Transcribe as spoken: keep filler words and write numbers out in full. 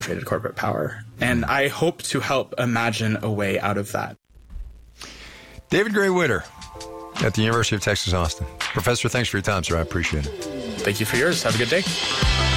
concentrated corporate power. And I hope to help imagine a way out of that. David Gray Witter at the University of Texas, Austin. Professor, thanks for your time, sir. I appreciate it. Thank you for yours. Have a good day.